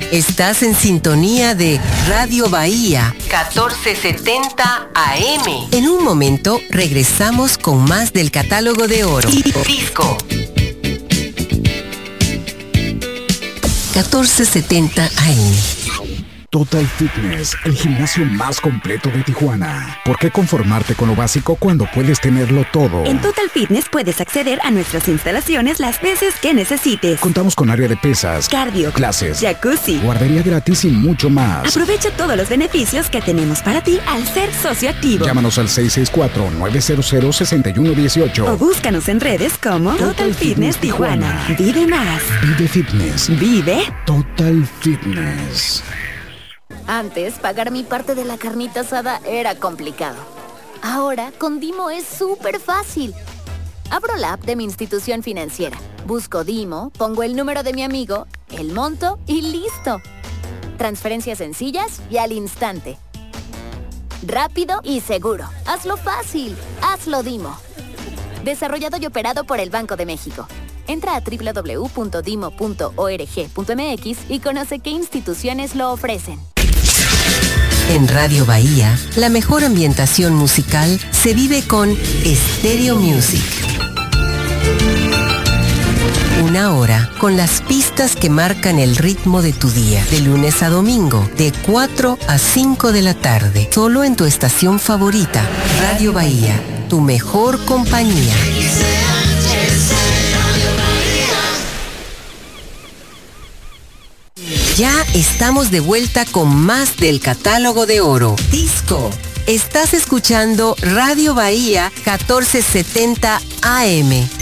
Estás en sintonía de Radio Bahía 1470 AM. En un momento regresamos con más del catálogo de oro. Disco 1470 AM. Total Fitness, el gimnasio más completo de Tijuana. ¿Por qué conformarte con lo básico cuando puedes tenerlo todo? En Total Fitness puedes acceder a nuestras instalaciones las veces que necesites. Contamos con área de pesas, cardio, clases, jacuzzi, guardería gratis y mucho más. Aprovecha todos los beneficios que tenemos para ti al ser socio activo. Llámanos al 664-900-6118 o búscanos en redes como Total Fitness Tijuana. Vive más. Vive Fitness. Vive Total Fitness. Antes, pagar mi parte de la carnita asada era complicado. Ahora, con Dimo es súper fácil. Abro la app de mi institución financiera, busco Dimo, pongo el número de mi amigo, el monto y ¡listo! Transferencias sencillas y al instante. Rápido y seguro. Hazlo fácil. Hazlo Dimo. Desarrollado y operado por el Banco de México. Entra a www.dimo.org.mx y conoce qué instituciones lo ofrecen. En Radio Bahía, la mejor ambientación musical se vive con Stereo Music. Una hora con las pistas que marcan el ritmo de tu día, de lunes a domingo, de 4 a 5 de la tarde, solo en tu estación favorita, Radio Bahía, tu mejor compañía. Ya estamos de vuelta con más del catálogo de oro. Disco. Estás escuchando Radio Bahía 1470 AM.